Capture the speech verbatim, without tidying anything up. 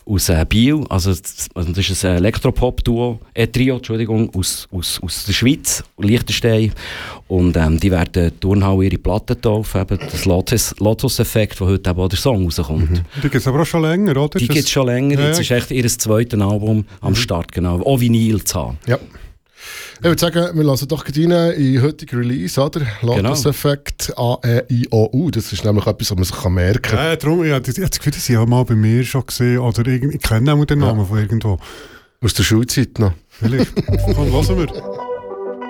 aus äh, Biel, also das, also das ist ein Elektropop-Duo, äh, Trio, Entschuldigung, aus, aus, aus der Schweiz, Liechtenstein. Und ähm, die werden Turnhalle ihre Platten taufen, eben das Lotus, Lotus-Effekt, wo heute eben auch der Song rauskommt. Mhm. Die gibt es aber auch schon länger, oder? Die gibt es schon länger, ja, jetzt ist echt ihr zweites Album mhm. am Start, genau, auch Vinyl zu haben. Ja. Ich würde sagen, wir lassen doch rein in den heutigen Release, oder? Lotus-Effekt, A, E, I, O, U. Das ist nämlich etwas, was man sich merken kann. Ja, darum, ich habe das Gefühl, sie haben mal bei mir schon gesehen, oder ich kenne auch den Namen ja. von irgendwo. Aus der Schulzeit noch. Vielleicht. Komm, hören wir.